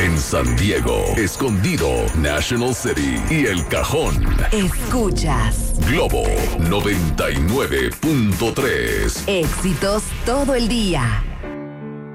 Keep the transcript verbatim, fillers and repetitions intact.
En San Diego, Escondido, National City y El Cajón. Escuchas Globo noventa y nueve punto tres. Éxitos todo el día.